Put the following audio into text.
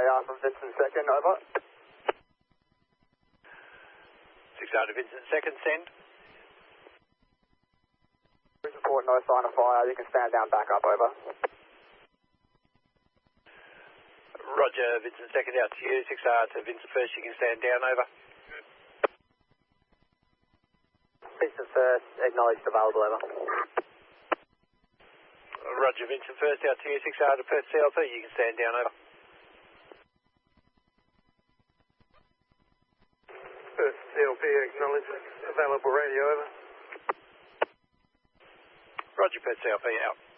FAR from Vincent second, over. 6R to Vincent second, send. Report no sign of fire, you can stand down, back up, over. Roger, Vincent second out to you, 6R to Vincent first, you can stand down, over. Vincent first, acknowledged available, over. Roger, Vincent first out to you, 6R to Perth CLP, you can stand down, over. Perth CLP acknowledged available radio, over. Roger, Perth CLP out.